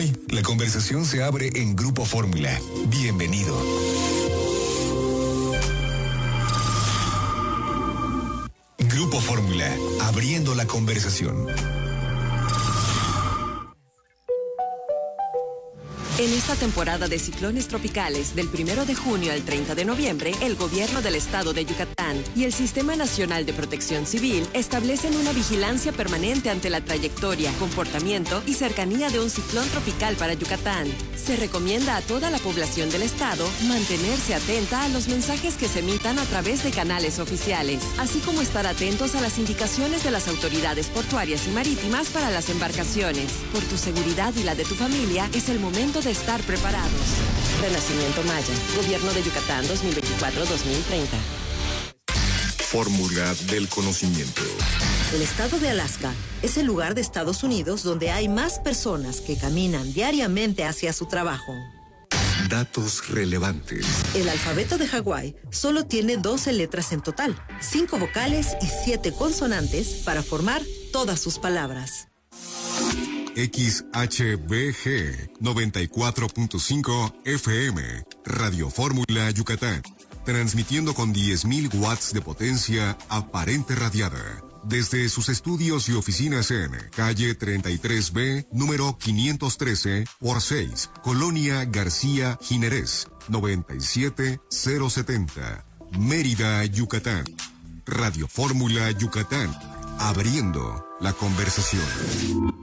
Hoy, la conversación se abre en Grupo Fórmula. Bienvenido. Grupo Fórmula, abriendo la conversación. En esta temporada de ciclones tropicales, del 1 de junio al 30 de noviembre, el Gobierno del Estado de Yucatán y el Sistema Nacional de Protección Civil establecen una vigilancia permanente ante la trayectoria, comportamiento y cercanía de un ciclón tropical para Yucatán. Se recomienda a toda la población del Estado mantenerse atenta a los mensajes que se emitan a través de canales oficiales, así como estar atentos a las indicaciones de las autoridades portuarias y marítimas para las embarcaciones. Por tu seguridad y la de tu familia, es el momento de estar preparados. Renacimiento Maya, Gobierno de Yucatán 2024-2030. Fórmula del conocimiento. El estado de Alaska es el lugar de Estados Unidos donde hay más personas que caminan diariamente hacia su trabajo. Datos relevantes. El alfabeto de Hawái solo tiene 12 letras en total, 5 vocales y 7 consonantes para formar todas sus palabras. XHBG 94.5 FM, Radio Fórmula Yucatán, transmitiendo con 10.000 watts de potencia aparente radiada, desde sus estudios y oficinas en calle 33B, número 513 por 6, Colonia García Jiménez, 97070, Mérida, Yucatán. Radio Fórmula Yucatán, abriendo la conversación.